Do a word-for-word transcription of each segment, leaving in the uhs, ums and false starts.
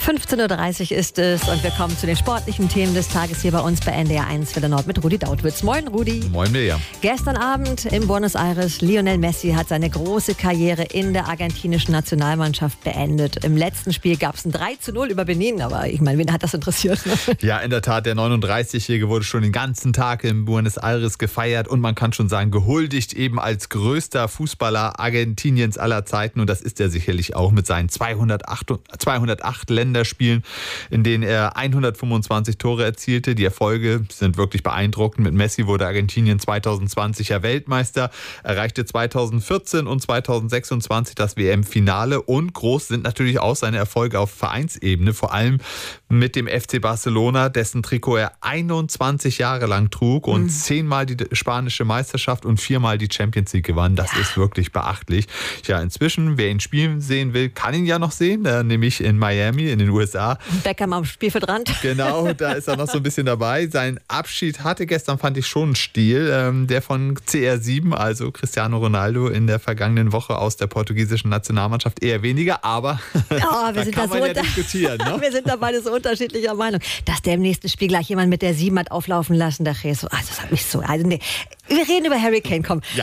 fünfzehn Uhr dreißig ist es und wir kommen zu den sportlichen Themen des Tages hier bei uns bei N D R eins Welle Nord mit Rudi Dautwitz. Moin Rudi. Moin Mirjam. Gestern Abend in Buenos Aires, Lionel Messi hat seine große Karriere in der argentinischen Nationalmannschaft beendet. Im letzten Spiel gab es ein drei zu null über Benin, aber ich meine, wen hat das interessiert? Ja, in der Tat, der neununddreißigjährige wurde schon den ganzen Tag in Buenos Aires gefeiert und man kann schon sagen, gehuldigt eben als größter Fußballer Argentiniens aller Zeiten, und das ist er sicherlich auch mit seinen zweihundertacht, zweihundertacht Länderspielen, in denen er hundertfünfundzwanzig Tore erzielte. Die Erfolge sind wirklich beeindruckend. Mit Messi wurde Argentinien zweitausendzwanzig ja Weltmeister, erreichte zweitausendvierzehn und zweitausendsechsundzwanzig das W M-Finale, und groß sind natürlich auch seine Erfolge auf Vereinsebene, vor allem mit dem F C Barcelona, dessen Trikot er einundzwanzig Jahre lang trug und mhm. zehnmal die spanische Meisterschaft und viermal die Champions League gewann. Das ja. ist wirklich beachtlich. Ja, inzwischen, wer ihn spielen sehen will, kann ihn ja noch sehen, äh, nämlich in Miami in den U S A. Beckham am Spielfeldrand. Genau, da ist er noch so ein bisschen dabei. Sein Abschied hatte gestern, fand ich, schon einen Stil, ähm, der von C R sieben, also Cristiano Ronaldo, in der vergangenen Woche aus der portugiesischen Nationalmannschaft eher weniger, aber oh, wir da sind kann da man so ja diskutieren. Ne? Wir sind da beide so unterschiedlicher Meinung. Dass der im nächsten Spiel gleich jemand mit der sieben hat auflaufen lassen, der Jesus, also das hat mich so... Also nee. Wir reden über Harry Kane, komm. Ja.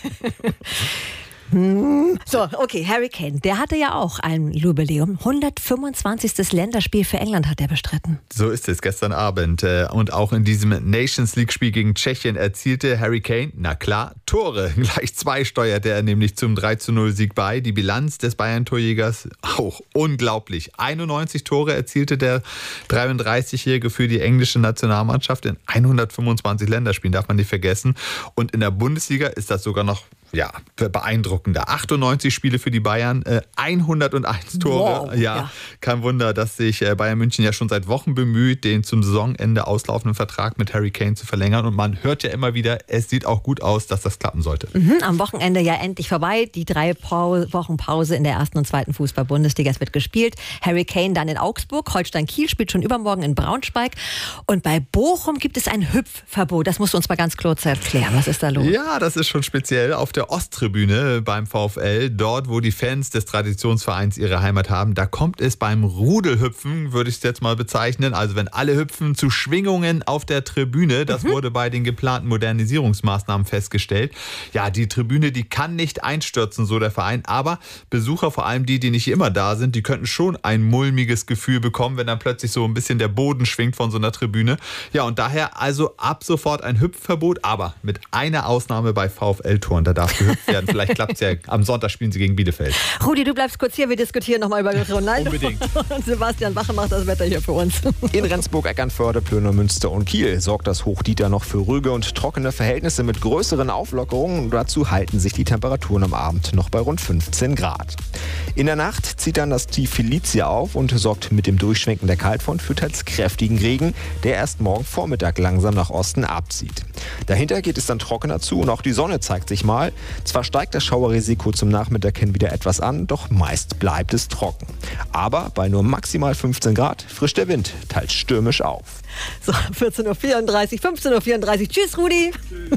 So, okay, Harry Kane, der hatte ja auch ein Jubiläum. hundertfünfundzwanzigstes Länderspiel für England hat er bestritten. So ist es gestern Abend. Und auch in diesem Nations League-Spiel gegen Tschechien erzielte Harry Kane, na klar, Tore. Gleich zwei steuerte er nämlich zum drei zu null Sieg bei. Die Bilanz des Bayern-Torjägers auch unglaublich. einundneunzig Tore erzielte der dreiunddreißigjährige für die englische Nationalmannschaft in hundertfünfundzwanzig Länderspielen, darf man nicht vergessen. Und in der Bundesliga ist das sogar noch ja, beeindruckender. achtundneunzig Spiele für die Bayern, äh, hunderteins Tore. Wow, ja, ja, kein Wunder, dass sich äh, Bayern München ja schon seit Wochen bemüht, den zum Saisonende auslaufenden Vertrag mit Harry Kane zu verlängern. Und man hört ja immer wieder, es sieht auch gut aus, dass das klappen sollte. Mhm, am Wochenende ja endlich vorbei. Die drei Pau- Wochen Pause in der ersten und zweiten Fußball-Bundesliga. Es wird gespielt. Harry Kane dann in Augsburg. Holstein-Kiel spielt schon übermorgen in Braunschweig. Und bei Bochum gibt es ein Hüpfverbot. Das musst du uns mal ganz kurz erklären. Was ist da los? Ja, das ist schon speziell. Auf der Osttribüne beim VfL, dort wo die Fans des Traditionsvereins ihre Heimat haben, da kommt es beim Rudelhüpfen, würde ich es jetzt mal bezeichnen, also wenn alle hüpfen, zu Schwingungen auf der Tribüne. Das mhm. wurde bei den geplanten Modernisierungsmaßnahmen festgestellt. Ja, die Tribüne, die kann nicht einstürzen, so der Verein, aber Besucher, vor allem die, die nicht immer da sind, die könnten schon ein mulmiges Gefühl bekommen, wenn dann plötzlich so ein bisschen der Boden schwingt von so einer Tribüne. Ja, und daher also ab sofort ein Hüpfverbot, aber mit einer Ausnahme bei VfL-Toren, da darf gehüpft werden. Vielleicht klappt es ja. Am Sonntag spielen sie gegen Bielefeld. Rudi, du bleibst kurz hier. Wir diskutieren nochmal über Ronaldo. Unbedingt. Und Sebastian Wache macht das Wetter hier für uns. In Rendsburg, Eckernförde, Plöner, Münster und Kiel sorgt das Hochdieter noch für ruhige und trockene Verhältnisse mit größeren Auflockerungen. Dazu halten sich die Temperaturen am Abend noch bei rund fünfzehn Grad. In der Nacht zieht dann das Tief Felicia auf und sorgt mit dem Durchschwenken der Kaltfront für teils kräftigen Regen, der erst morgen Vormittag langsam nach Osten abzieht. Dahinter geht es dann trockener zu und auch die Sonne zeigt sich mal. Zwar steigt das Schauerrisiko zum Nachmittag hin wieder etwas an, doch meist bleibt es trocken. Aber bei nur maximal fünfzehn Grad frischt der Wind teils stürmisch auf. So, vierzehn Uhr vierunddreißig, fünfzehn Uhr vierunddreißig. Tschüss, Rudi.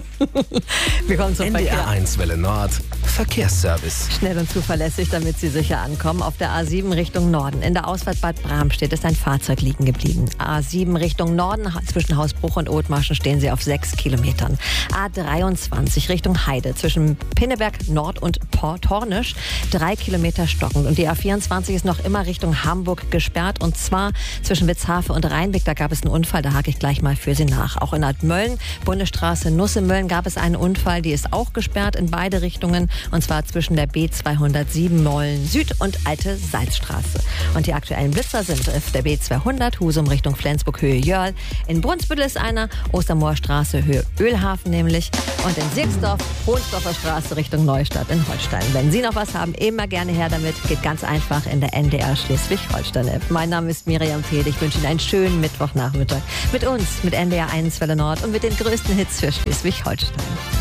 Wir kommen zum N D R Verkehr. eins Welle Nord, Verkehrsservice. Schnell und zuverlässig, damit Sie sicher ankommen. Auf der A sieben Richtung Norden. In der Ausfahrt Bad Bramstedt ist ein Fahrzeug liegen geblieben. A sieben Richtung Norden, zwischen Hausbruch und Othmarschen stehen Sie auf sechs Kilometern. A dreiundzwanzig Richtung Heide, zwischen Pinneberg Nord und Porthornisch, drei Kilometer stockend. Und die A vierundzwanzig ist noch immer Richtung Hamburg gesperrt. Und zwar zwischen Witzhafe und Rheinbeck. Da gab es einen Unfall, da hake ich gleich mal für Sie nach. Auch in Altmölln, Bundesstraße Nusse-Mölln, gab es einen Unfall. Die ist auch gesperrt in beide Richtungen. Und zwar zwischen der B zweihundertsieben Mölln Süd und Alte Salzstraße. Und die aktuellen Blitzer sind auf der B zweihundert, Husum Richtung Flensburg, Höhe Jörl. In Brunsbüttel ist einer, Ostermoorstraße, Höhe Ölhafen nämlich. Und in Sirksdorf, Hohnsdorfer Straße Richtung Neustadt in Holstein. Wenn Sie noch was haben, immer gerne her damit. Geht ganz einfach in der N D R Schleswig-Holstein-App. Mein Name ist Miriam Fehl. Ich wünsche Ihnen einen schönen Mittwochnachmittag. Mit uns, mit N D R eins Welle Nord und mit den größten Hits für Schleswig-Holstein.